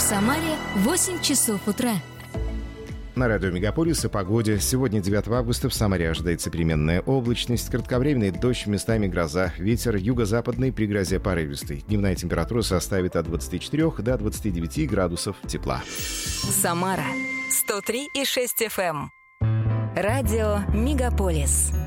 Самаре 8 часов утра. На радио «Мегаполис» о погоде. Сегодня, 9 августа, в Самаре ожидается переменная облачность, кратковременный дождь, местами гроза. Ветер юго-западный, при грозе порывистый. Дневная температура составит от 24 до 29 градусов тепла. Самара 103,6 FM. Радио «Мегаполис».